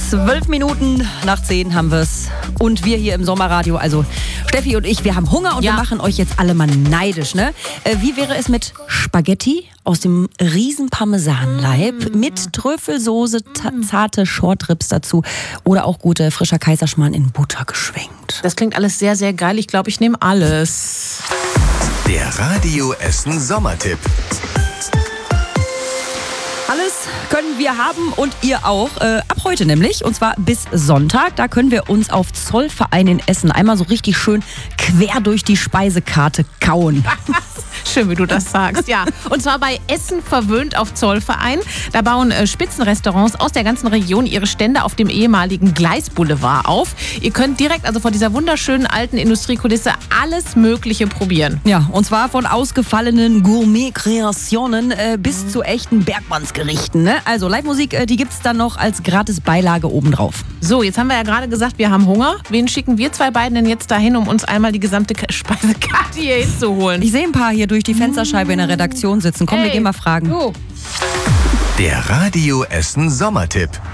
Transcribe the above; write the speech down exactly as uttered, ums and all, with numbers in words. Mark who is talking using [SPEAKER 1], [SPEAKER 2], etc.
[SPEAKER 1] Zwölf Minuten nach zehn haben wir es. Und wir hier im Sommerradio, also Steffi und ich, wir haben Hunger und ja. wir machen euch jetzt alle mal neidisch. Ne? Äh, wie wäre es mit Spaghetti aus dem riesen Parmesanleib mm. mit Trüffelsoße, ta- zarte Shortribs dazu oder auch gute frischer Kaiserschmarrn in Butter geschwenkt?
[SPEAKER 2] Das klingt alles sehr, sehr geil. Ich glaube, ich nehme alles.
[SPEAKER 3] Der Radio Essen Sommertipp.
[SPEAKER 1] Alles können wir haben und ihr auch. Äh, ab heute nämlich. Und zwar bis Sonntag. Da können wir uns auf Zollverein in Essen einmal so richtig schön quer durch die Speisekarte kauen.
[SPEAKER 2] Schön, wie du das sagst, ja. Und zwar bei Essen verwöhnt auf Zollverein. Da bauen äh, Spitzenrestaurants aus der ganzen Region ihre Stände auf dem ehemaligen Gleisboulevard auf. Ihr könnt direkt also vor dieser wunderschönen alten Industriekulisse alles Mögliche probieren.
[SPEAKER 1] Ja, und zwar von ausgefallenen Gourmet-Kreationen äh, bis mhm. zu echten Bergmannsgerichten. Ne? Also Live-Musik, äh, die gibt es dann noch als gratis Beilage obendrauf.
[SPEAKER 2] So, jetzt haben wir ja gerade gesagt, wir haben Hunger. Wen schicken wir zwei beiden denn jetzt dahin, um uns einmal die gesamte Speisekarte hier hinzuholen?
[SPEAKER 1] Ich sehe ein paar hier durch die Fensterscheibe in der Redaktion sitzen. Komm, hey, wir gehen mal fragen.
[SPEAKER 2] Du.
[SPEAKER 3] Der Radio Essen Sommertipp.